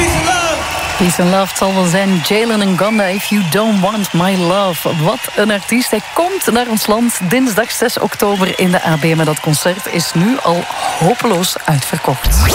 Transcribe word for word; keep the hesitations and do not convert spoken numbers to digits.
Peace and love. Peace and love, het zal wel zijn Jalen Nganda, If You Don't Want My Love. Wat een artiest. Hij komt naar ons land dinsdag zes oktober in de A B, maar dat concert is nu al hopeloos uitverkocht.